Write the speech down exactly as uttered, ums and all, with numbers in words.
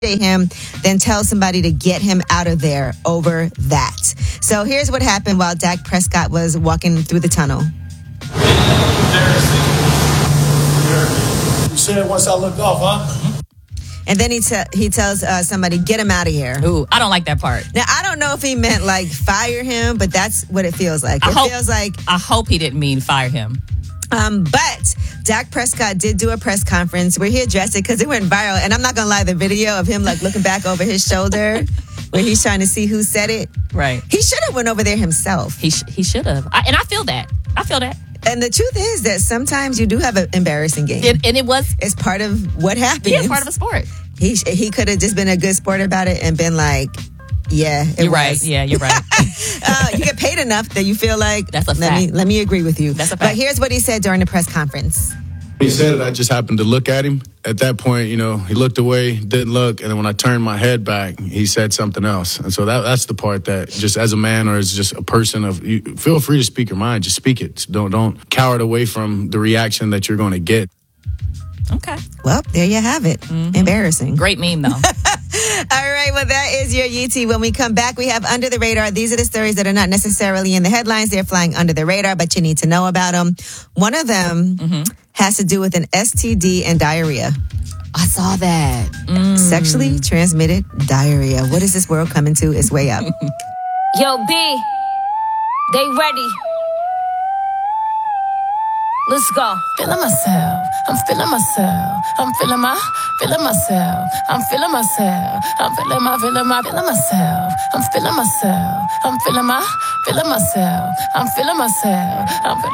him, then tell somebody to get him out of there over that. So here's what happened while Dak Prescott was walking through the tunnel. You said once I looked off, huh? And then he te- he tells uh, somebody, get him out of here. Ooh, I don't like that part. Now, I don't know if he meant like fire him, but that's what it feels like. I It hope, feels like... I hope he didn't mean fire him. Um, but Dak Prescott did do a press conference where he addressed it because it went viral. And I'm not going to lie, the video of him like looking back over his shoulder where he's trying to see who said it. Right. He should have went over there himself. He sh- he should have. And I feel that. I feel that. And the truth is that sometimes you do have an embarrassing game. It, and it was... It's part of what happens. Yeah, it's part of a sport. He he could have just been a good sport about it and been like, yeah, it You're was. right. Yeah, you're right. uh, you get paid enough that you feel like, That's a let fact. me, let me agree with you. That's a But fact. here's what he said during the press conference. He said it. I just happened to look at him. At that point, you know, he looked away, didn't look, and then when I turned my head back, he said something else. And so that that's the part that, just as a man or as just a person, of you feel free to speak your mind. Just speak it. Don't don't cower it away from the reaction that you're going to get. Okay. Well, there you have it. Mm-hmm. Embarrassing. Great meme, though. All right, well, that is your U T. When we come back, we have Under the Radar. These are the stories that are not necessarily in the headlines. They're flying under the radar, but you need to know about them. One of them mm-hmm. has to do with an S T D and diarrhea. I saw that. Mm. Sexually transmitted diarrhea. What is this world coming to? It's way up. Yo, B, they ready. Let's go. Feeling myself, I'm feeling myself, I'm feeling my, feeling myself, I'm feeling myself, I'm feeling my, feeling my, feeling myself, I'm feeling myself, I'm feeling my, feeling myself, I'm feeling myself, I'm feeling